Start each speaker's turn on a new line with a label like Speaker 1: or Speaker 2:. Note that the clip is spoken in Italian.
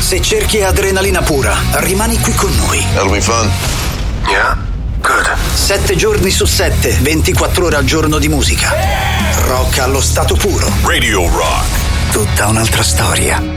Speaker 1: Se cerchi adrenalina pura, rimani qui con noi.
Speaker 2: That'll be fun.
Speaker 3: Yeah? Good.
Speaker 1: 7 giorni su 7, 24 ore al giorno di musica. Rock allo stato puro.
Speaker 2: Radio Rock.
Speaker 1: Tutta un'altra storia.